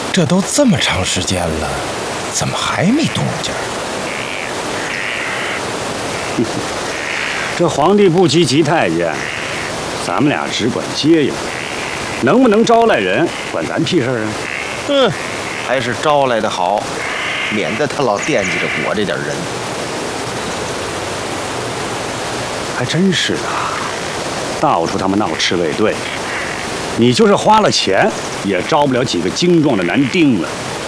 这都这么长时间了，怎么还没动静？ 这皇帝不急急太监，咱们俩只管接应，能不能招来人，管咱屁事啊？ 还是招来的好，免得他老惦记着我这点人。 还真是的，到处他妈闹赤卫队，你就是花了钱，也招不了几个精壮的男丁了。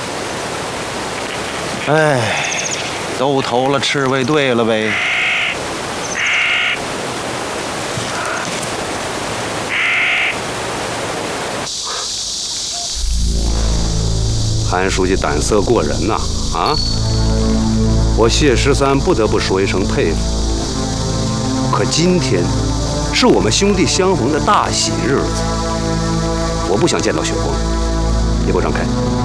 哎，都投了赤卫队了呗。 韩书记胆色过人呐！啊，我谢13不得不说一声佩服。可今天是我们兄弟相逢的大喜日子，我不想见到血光，也不让开。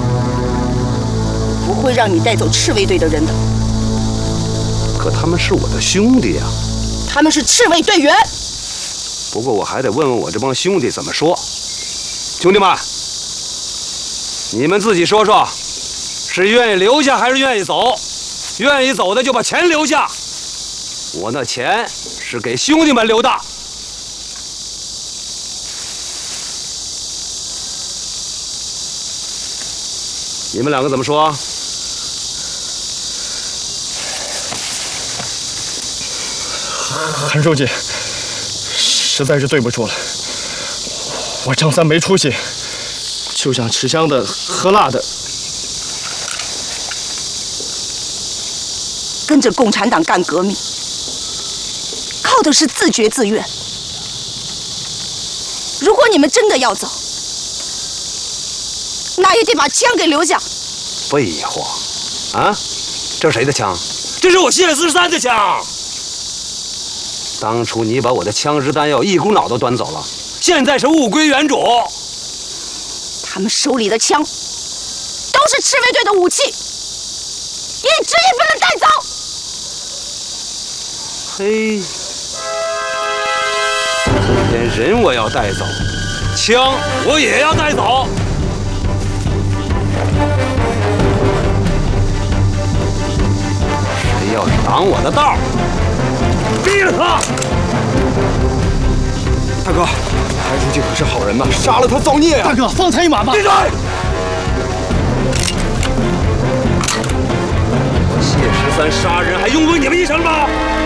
不会让你带走赤卫队的人的。 可他们是我的兄弟呀！ 他们是赤卫队员。 不过我还得问问我这帮兄弟怎么说。兄弟们，你们自己说说，是愿意留下还是愿意走？愿意走的就把钱留下，我那钱是给兄弟们留的。你们两个怎么说？ 韩书记，实在是对不住了，我张三没出息，就想吃香的喝辣的。 跟着共产党干革命，靠的是自觉自愿。如果你们真的要走，那也得把枪给留下。 废话，啊，这是谁的枪？这是我谢43的枪。当初你把我的枪支弹药一股脑都端走了，现在是物归原主。 他们手里的枪都是赤卫队的武器，一支也不能带走。 嘿，今天人我要带走，枪我也要带走。谁要是挡我的道，毙了他！ 大哥，韩书记可是好人呐，杀了他造孽呀！大哥，放他一马吧！ 闭嘴！谢13杀人还用问你们一声吗？